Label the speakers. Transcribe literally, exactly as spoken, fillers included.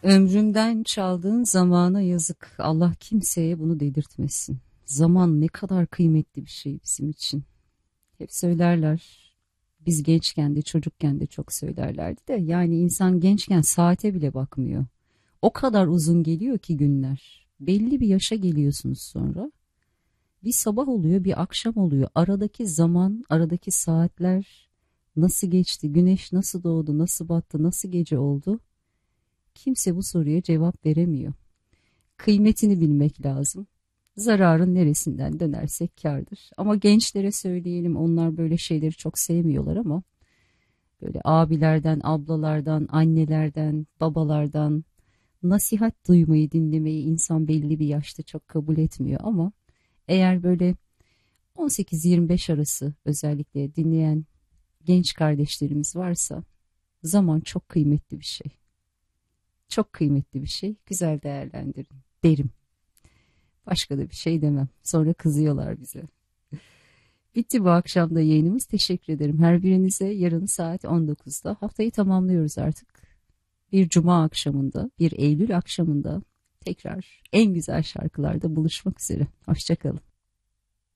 Speaker 1: Ömrümden çaldığın zamana yazık. Allah kimseye bunu dedirtmesin. Zaman ne kadar kıymetli bir şey bizim için. Hep söylerler. Biz gençken de çocukken de çok söylerlerdi de. Yani insan gençken saate bile bakmıyor. O kadar uzun geliyor ki günler. Belli bir yaşa geliyorsunuz sonra. Bir sabah oluyor, bir akşam oluyor. Aradaki zaman, aradaki saatler nasıl geçti? Güneş nasıl doğdu, nasıl battı, nasıl gece oldu? Kimse bu soruya cevap veremiyor. Kıymetini bilmek lazım. Zararın neresinden dönersek kârdır. Ama gençlere söyleyelim, onlar böyle şeyleri çok sevmiyorlar ama böyle abilerden, ablalardan, annelerden, babalardan nasihat duymayı, dinlemeyi insan belli bir yaşta çok kabul etmiyor ama eğer böyle on sekiz yirmi beş arası özellikle dinleyen genç kardeşlerimiz varsa zaman çok kıymetli bir şey. Çok kıymetli bir şey. Güzel değerlendirin derim. Başka da bir şey demem. Sonra kızıyorlar bize. Bitti bu akşam da yayınımız. Teşekkür ederim her birinize. Yarın saat on dokuzda haftayı tamamlıyoruz artık. Bir cuma akşamında, bir Eylül akşamında tekrar en güzel şarkılarda buluşmak üzere. Hoşça kalın.